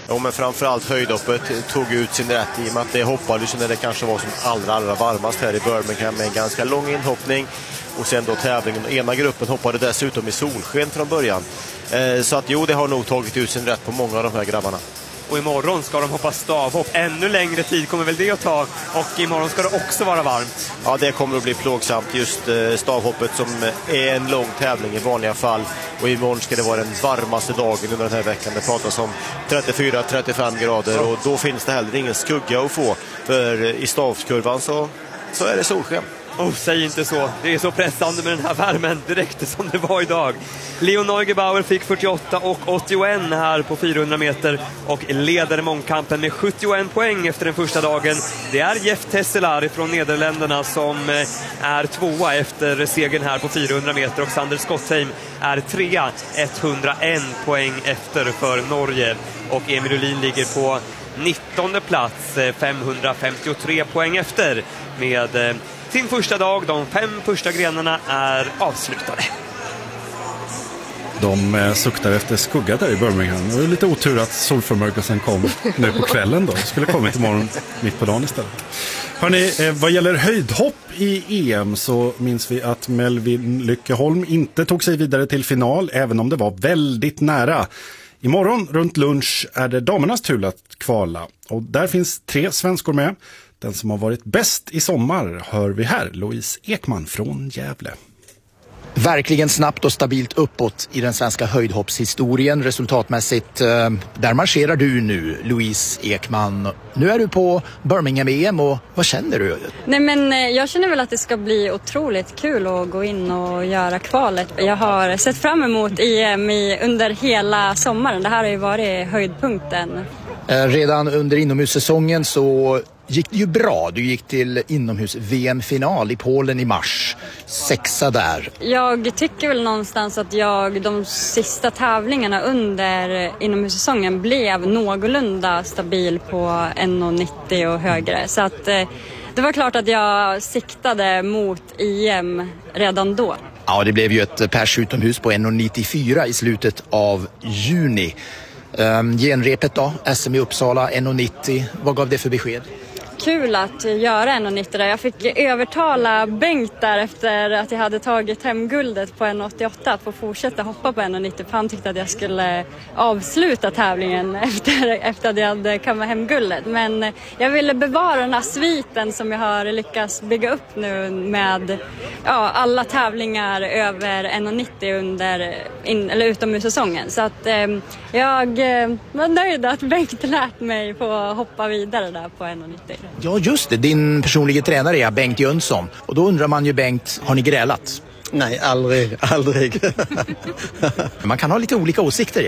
Ja, men framförallt höjdhoppet tog ut sin rätt i och med att det hoppades när det kanske var som allra varmast här i Birmingham med en ganska lång inhoppning. Och sen då tävlingen. Ena gruppen hoppade dessutom i solsken från början. Så att det har nog tagit ut sin rätt på många av de här grabbarna. Och imorgon ska de hoppa stavhopp. Ännu längre tid kommer väl det att ta. Och imorgon ska det också vara varmt. Ja, det kommer att bli plågsamt. Just stavhoppet som är en lång tävling i vanliga fall. Och imorgon ska det vara den varmaste dagen under den här veckan. Det pratas om 34-35 grader. Och då finns det heller ingen skugga att få. För i stavskurvan så är det solsken. Säg inte så. Det är så pressande med den här värmen direkt som det var idag. Leo Neugebauer fick 48 och 81 här på 400 meter och leder mångkampen med 71 poäng efter den första dagen. Det är Jeff Tesselar från Nederländerna som är tvåa efter segern här på 400 meter och Sander Skottheim är trea, 101 poäng efter för Norge. Och Emil Uhlin ligger på 19:e plats, 553 poäng efter med sin första dag. De 5 första grenarna är avslutade. De suktar efter skugga där i Birmingham. Det är lite otur att solförmörkelsen kom nu på kvällen då. Det skulle kommit imorgon mitt på dagen istället. Hörrni, vad gäller höjdhopp i EM så minns vi att Melvin Lyckeholm inte tog sig vidare till final även om det var väldigt nära. Imorgon runt lunch är det damernas tur att kvala. Och där finns 3 svenskor med. Den som har varit bäst i sommar hör vi här, Louise Ekman från Gävle. Verkligen snabbt och stabilt uppåt i den svenska höjdhoppshistorien resultatmässigt. Där marscherar du nu, Louise Ekman. Nu är du på Birmingham-EM och vad känner du? Nej, men jag känner väl att det ska bli otroligt kul att gå in och göra kvalet. Jag har sett fram emot EM under hela sommaren. Det här har ju varit höjdpunkten. Redan under inomhussäsongen så gick det ju bra. Du gick till inomhus-VM-final i Polen i mars. 6:a där. Jag tycker väl någonstans att de sista tävlingarna under inomhussäsongen blev någorlunda stabil på 1,90 och högre. Så att det var klart att jag siktade mot EM redan då. Ja, det blev ju ett pers utomhus på 1,94 i slutet av juni. Genrepet då, SM i Uppsala 1,90. Vad gav det för besked? Kul att göra 1,90 där. Jag fick övertala Bengt där efter att jag hade tagit hem guldet på 1,88 att få fortsätta hoppa på 1,90. För han tyckte att jag skulle avsluta tävlingen efter att jag hade kammat hem guldet. Men jag ville bevara den här sviten som jag har lyckats bygga upp nu med alla tävlingar över 1,90 utomhussäsongen. Så att jag var nöjd att Bengt lärt mig få hoppa vidare där på 1,90. Ja, just det. Din personliga tränare är Bengt Jönsson. Och då undrar man ju, Bengt, har ni grälat? Nej, aldrig. Man kan ha lite olika åsikter.